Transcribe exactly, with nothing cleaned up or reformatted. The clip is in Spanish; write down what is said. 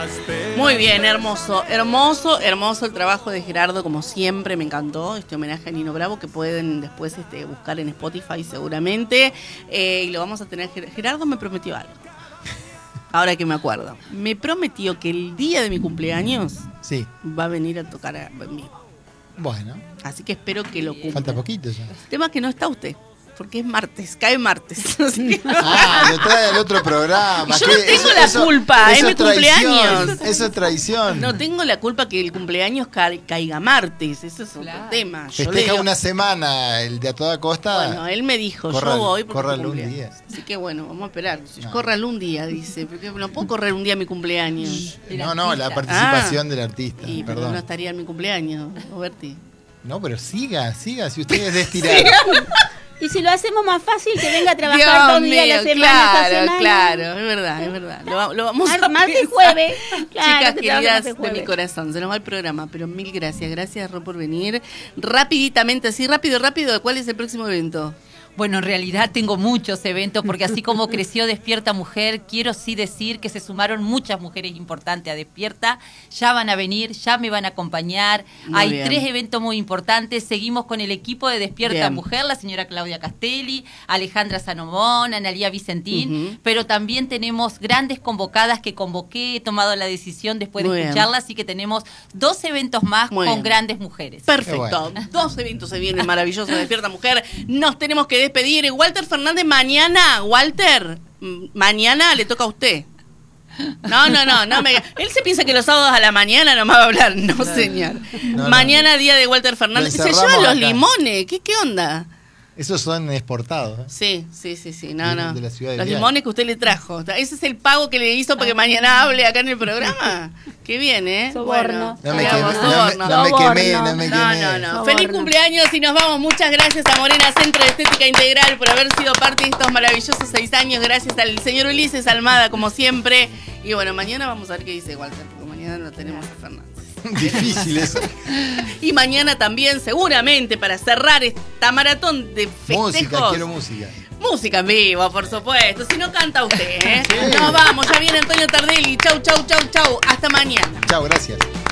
Muy bien, hermoso, hermoso, hermoso el trabajo de Gerardo, como siempre, me encantó este homenaje a Nino Bravo, que pueden después este, buscar en Spotify seguramente, eh, y lo vamos a tener. Gerardo me prometió algo, ahora que me acuerdo, me prometió que el día de mi cumpleaños sí. va a venir a tocar a, en vivo. Bueno. Así que espero que lo cumpla. Falta poquito ya. El tema es que no está usted. Porque es martes, cae martes. Ah, lo trae al otro programa. Yo no tengo eso, la eso, culpa, eso es mi cumpleaños. Eso es traición. No tengo la culpa que el cumpleaños ca caiga martes, eso es claro. otro tema. Festeja digo, una semana el de A Toda Costa. Bueno, él me dijo, corral, yo voy porque córralo un día. Así que bueno, vamos a esperar. No. Córralo un día, dice, porque no puedo correr un día mi cumpleaños. No, no, la participación ah, del artista. Y, perdón. Pero no estaría en mi cumpleaños, Roberti. No, pero siga, siga, si usted es destirado. Y si lo hacemos más fácil, que venga a trabajar todo el día de la semana. Claro, semana. claro, es verdad, es verdad. Lo, lo vamos Mar, a martes y jueves. Claro, chicas queridas de mi corazón, se nos va el programa, pero mil gracias. Gracias, Ro, por venir. Rapiditamente, así, rápido, rápido, ¿cuál es el próximo evento? Bueno, en realidad tengo muchos eventos, porque así como creció Despierta Mujer, quiero sí decir que se sumaron muchas mujeres importantes a Despierta, ya van a venir, ya me van a acompañar, muy hay bien. Tres eventos muy importantes, seguimos con el equipo de Despierta bien. Mujer, la señora Claudia Castelli, Alejandra Sanomón, Analía Vicentín, uh-huh. pero también tenemos grandes convocadas que convoqué, he tomado la decisión después muy de escucharla, bien. Así que tenemos dos eventos más muy con bien. Grandes mujeres. Perfecto, bueno. Dos eventos se vienen maravillosos de Despierta Mujer, nos tenemos que despedir. Walter Fernández, mañana, Walter, mañana le toca a usted. No, no, no, no me... Él se piensa que los sábados a la mañana no me va a hablar. No, no señor. No, mañana, no. Día de Walter Fernández. Se llevan los acá. Limones. ¿Qué, qué onda? Esos son exportados. ¿eh? Sí, sí, sí, sí. No, de, no. De la ciudad de los Vial. Limones que usted le trajo. ¿Ese es el pago que le hizo para que mañana hable acá en el programa? Qué bien, ¿eh? Soborno. Bueno, no, me digamos, quemé, soborno. No, me, no me quemé, no me quemé. No, no, no. Feliz cumpleaños y nos vamos. Muchas gracias a Morena Centro de Estética Integral por haber sido parte de estos maravillosos seis años. Gracias al señor Ulises Almada, como siempre. Y bueno, mañana vamos a ver qué dice Walter, porque mañana no tenemos a Fernández. Difícil eso. Y mañana también, seguramente, para cerrar esta maratón de festejos. Música, quiero música. Música en vivo, por supuesto. Si no canta usted, ¿eh? Sí. Nos vamos, ya viene Antonio Tardelli. Chau, chau, chau, chau. Hasta mañana. Chau, gracias.